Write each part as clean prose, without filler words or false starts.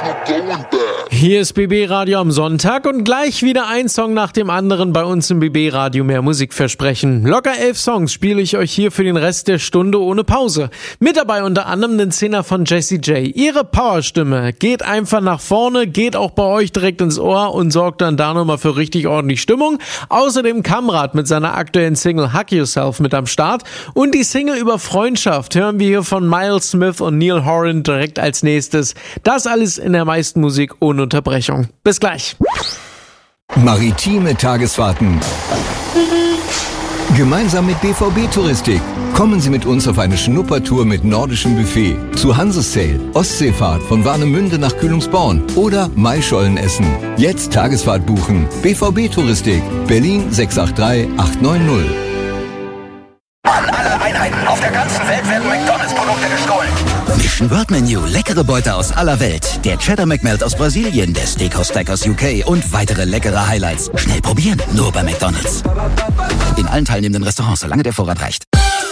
Hier ist BB Radio am Sonntag und gleich wieder ein Song nach dem anderen bei uns im BB Radio mehr Musikversprechen. Locker 11 Songs spiele ich euch hier für den Rest der Stunde ohne Pause. Mit dabei unter anderem den Zehner von Jessie J. Ihre Powerstimme geht einfach nach vorne, geht auch bei euch direkt ins Ohr und sorgt dann da nochmal für richtig ordentlich Stimmung. Außerdem Kamrat mit seiner aktuellen Single Hug Yourself mit am Start und die Single über Freundschaft hören wir hier von Miles Smith und Neil Horan direkt als nächstes. Das alles in der meisten Musik ohne Unterbrechung. Bis gleich. Maritime Tagesfahrten. Gemeinsam mit BVB Touristik. Kommen Sie mit uns auf eine Schnuppertour mit nordischem Buffet zu Hansesail, Ostseefahrt von Warnemünde nach Kühlungsborn oder Maischolen essen. Jetzt Tagesfahrt buchen. BVB Touristik, Berlin 683 890. An alle Einheiten auf der ganzen Welt werden McDonalds-Produkte gestohlen. Mission World Menu, leckere Beute aus aller Welt. Der Cheddar McMelt aus Brasilien, der Steakhouse Stack aus UK und weitere leckere Highlights. Schnell probieren, nur bei McDonalds. In allen teilnehmenden Restaurants, solange der Vorrat reicht.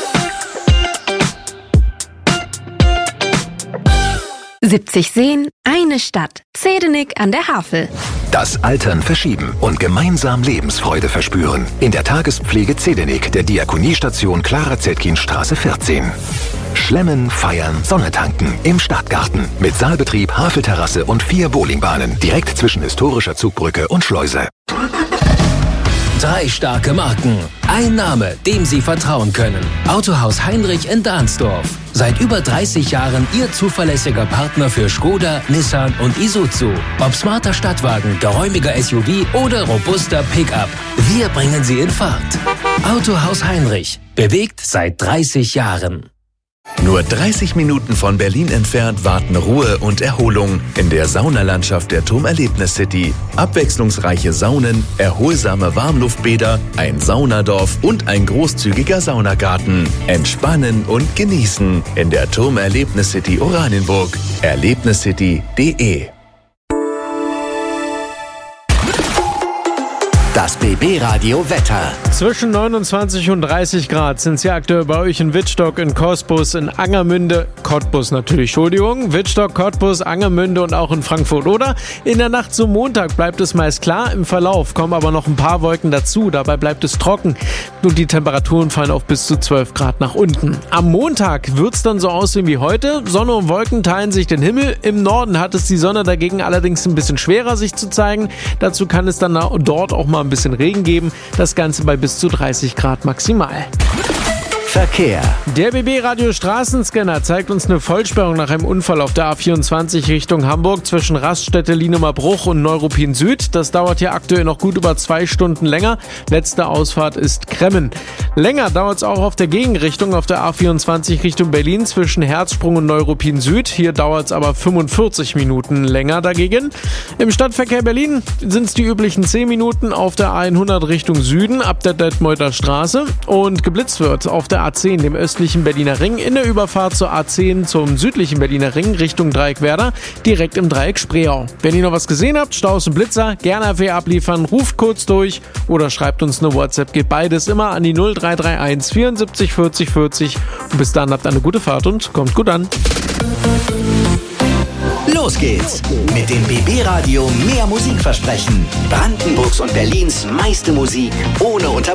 »70 Seen, eine Stadt. Zedenik an der Havel.« Das Altern verschieben und gemeinsam Lebensfreude verspüren. In der Tagespflege Zedenik der Diakoniestation Clara-Zetkin-Straße 14. Schlemmen, feiern, Sonne tanken im Stadtgarten. Mit Saalbetrieb, Havelterrasse und 4 Bowlingbahnen. Direkt zwischen historischer Zugbrücke und Schleuse. 3 starke Marken. Ein Name, dem Sie vertrauen können. Autohaus Heinrich in Dahnsdorf. Seit über 30 Jahren Ihr zuverlässiger Partner für Skoda, Nissan und Isuzu. Ob smarter Stadtwagen, geräumiger SUV oder robuster Pickup. Wir bringen Sie in Fahrt. Autohaus Heinrich. Bewegt seit 30 Jahren. Nur 30 Minuten von Berlin entfernt warten Ruhe und Erholung in der Saunalandschaft der Turmerlebnis City. Abwechslungsreiche Saunen, erholsame Warmluftbäder, ein Saunadorf und ein großzügiger Saunagarten. Entspannen und genießen in der Turmerlebnis City Oranienburg. Erlebniscity.de. Das BB Radio Wetter. Zwischen 29 und 30 Grad sind es ja aktuell bei euch in Wittstock, in Cottbus, in Angermünde, Cottbus natürlich, Entschuldigung, Wittstock, Cottbus, Angermünde und auch in Frankfurt. Oder in der Nacht zum Montag bleibt es meist klar, im Verlauf kommen aber noch ein paar Wolken dazu, dabei bleibt es trocken und die Temperaturen fallen auf bis zu 12 Grad nach unten. Am Montag wird es dann so aussehen wie heute, Sonne und Wolken teilen sich den Himmel, im Norden hat es die Sonne dagegen allerdings ein bisschen schwerer sich zu zeigen, dazu kann es dann dort auch mal ein bisschen Regen geben, das Ganze bei bis zu 30 Grad maximal. Verkehr. Der BB Radio Straßenscanner zeigt uns eine Vollsperrung nach einem Unfall auf der A24 Richtung Hamburg zwischen Raststätte Lienumer Bruch und Neuruppin Süd. Das dauert hier aktuell noch gut über 2 Stunden länger. Letzte Ausfahrt ist Kremmen. Länger dauert es auch auf der Gegenrichtung auf der A24 Richtung Berlin zwischen Herzsprung und Neuruppin Süd. Hier dauert es aber 45 Minuten länger dagegen. Im Stadtverkehr Berlin sind es die üblichen 10 Minuten auf der A100 Richtung Süden ab der Detmolder Straße und geblitzt wird auf der A10, dem östlichen Berliner Ring, in der Überfahrt zur A10 zum südlichen Berliner Ring Richtung Dreieck Werder, direkt im Dreieck Spreeau. Wenn ihr noch was gesehen habt, Staus und Blitzer, gerne AW abliefern, ruft kurz durch oder schreibt uns eine WhatsApp, geht beides immer an die 0331 74 40 40 und bis dann habt eine gute Fahrt und kommt gut an. Los geht's mit dem BB Radio mehr Musikversprechen. Brandenburgs und Berlins meiste Musik ohne Unterbrechung.